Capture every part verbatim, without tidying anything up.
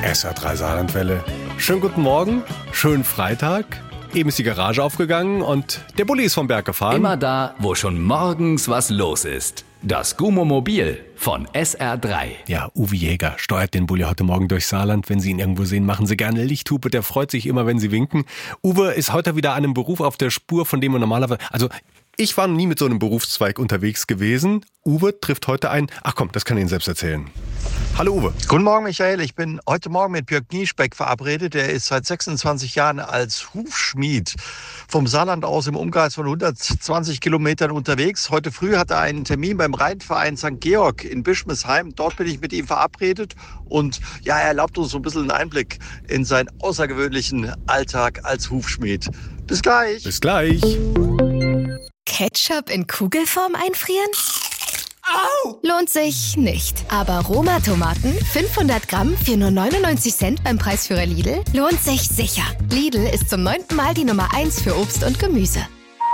S R drei Saarlandwelle. Schönen guten Morgen, schönen Freitag. Eben ist die Garage aufgegangen und der Bulli ist vom Berg gefahren. Immer da, wo schon morgens was los ist. Das Gummomobil von S R drei. Ja, Uwe Jäger steuert den Bulli heute Morgen durch Saarland. Wenn Sie ihn irgendwo sehen, machen Sie gerne Lichthupe. Der freut sich immer, wenn Sie winken. Uwe ist heute wieder einem Beruf auf der Spur, von dem er normalerweise... Also ich war noch nie mit so einem Berufszweig unterwegs gewesen. Uwe trifft heute ein... Ach komm, das kann ich Ihnen selbst erzählen. Hallo Uwe. Guten Morgen Michael, ich bin heute Morgen mit Björk Niespeck verabredet. Er ist seit sechsundzwanzig Jahren als Hufschmied vom Saarland aus im Umkreis von hundertzwanzig Kilometern unterwegs. Heute früh hat er einen Termin beim Rheinverein Sankt Georg in Bischmesheim. Dort bin ich mit ihm verabredet und ja, er erlaubt uns so ein bisschen einen Einblick in seinen außergewöhnlichen Alltag als Hufschmied. Bis gleich. Bis gleich. Ketchup in Kugelform einfrieren? Au! Lohnt sich nicht. Aber Roma-Tomaten, fünfhundert Gramm für nur neunundneunzig Cent beim Preisführer Lidl, lohnt sich sicher. Lidl ist zum neunten Mal die Nummer eins für Obst und Gemüse.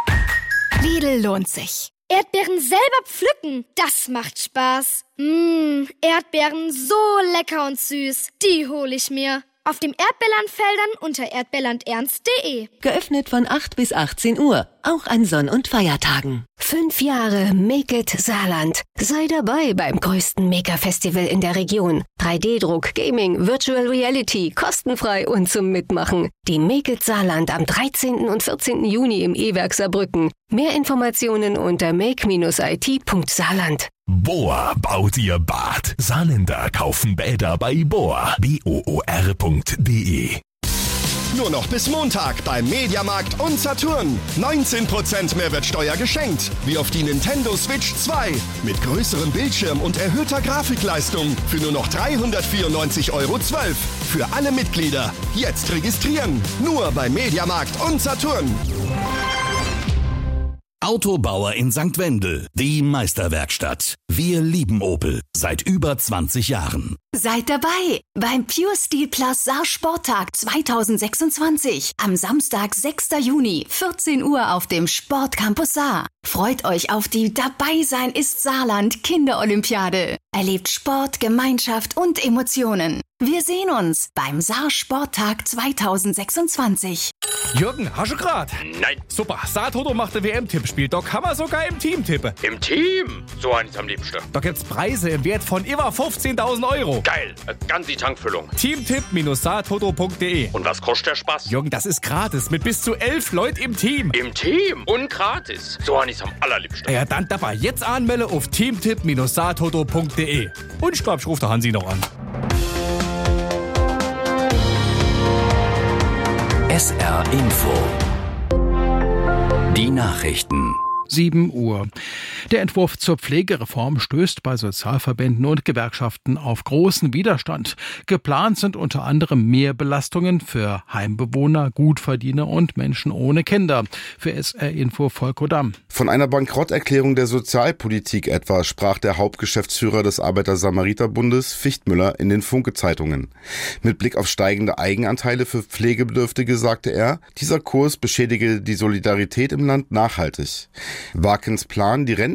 Lidl lohnt sich. Erdbeeren selber pflücken, das macht Spaß. Mmh, Erdbeeren so lecker und süß, die hole ich mir. Auf dem Erdbeerlandfeldern unter erdbeerlandernst punkt de. Geöffnet von acht bis achtzehn Uhr, auch an Sonn- und Feiertagen. Fünf Jahre Make It Saarland. Sei dabei beim größten Maker-Festival in der Region. drei D-Druck, Gaming, Virtual Reality, kostenfrei und zum Mitmachen. Die Make It Saarland am dreizehnten und vierzehnten Juni im E-Werk Saarbrücken. Mehr Informationen unter make Bindestrich I T Punkt saarland. Bohr baut ihr Bad. Saarländer kaufen Bäder bei Bohr. B O O R Punkt de. Nur noch bis Montag beim Mediamarkt und Saturn. neunzehn Prozent Mehrwertsteuer geschenkt. Wie auf die Nintendo Switch zwei. Mit größerem Bildschirm und erhöhter Grafikleistung. Für nur noch dreihundertvierundneunzig Euro zwölf. Für alle Mitglieder. Jetzt registrieren. Nur beim Mediamarkt und Saturn. Autobauer in Sankt Wendel, die Meisterwerkstatt. Wir lieben Opel seit über zwanzig Jahren. Seid dabei beim Pure Steel Plus Saar Sporttag zweitausendsechsundzwanzig. Am Samstag, sechster Juni, vierzehn Uhr auf dem Sportcampus Saar. Freut euch auf die Dabei sein ist Saarland Kinderolympiade. Erlebt Sport, Gemeinschaft und Emotionen. Wir sehen uns beim Saar Sporttag zweitausendsechsundzwanzig. Jürgen, hast du grad? Nein. Super, Saartoto macht ein W M-Tippspiel. Da kann man sogar im Team tippen. Im Team? So eins am liebsten. Da gibt's Preise im Wert von über fünfzehntausend Euro. Geil, eine ganze Tankfüllung. Teamtipp Saartoto Punkt de. Und was kostet der Spaß? Jürgen, das ist gratis mit bis zu elf Leuten im Team. Im Team? Und gratis. So eins am allerliebsten. Ja, dann dabei jetzt anmelde auf Teamtipp Saartoto Punkt de. Und ich glaub, ich ruf der Hansi noch an. S R Info. Die Nachrichten. sieben Uhr. Der Entwurf zur Pflegereform stößt bei Sozialverbänden und Gewerkschaften auf großen Widerstand. Geplant sind unter anderem mehr Belastungen für Heimbewohner, Gutverdiener und Menschen ohne Kinder. Für S R Info Volko Damm. Von einer Bankrotterklärung der Sozialpolitik etwa sprach der Hauptgeschäftsführer des Arbeiter-Samariter-Bundes Fichtmüller in den Funke-Zeitungen. Mit Blick auf steigende Eigenanteile für Pflegebedürftige sagte er, dieser Kurs beschädige die Solidarität im Land nachhaltig. Wakens Plan, die Renten